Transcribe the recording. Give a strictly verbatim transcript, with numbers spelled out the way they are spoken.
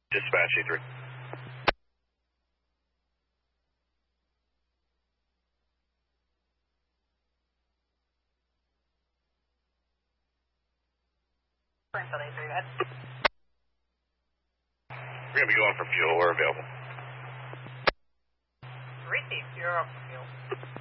Dispatch E three. Springfield A three, go ahead. We're going to be going for fuel. We're available. Receive, you're up for fuel.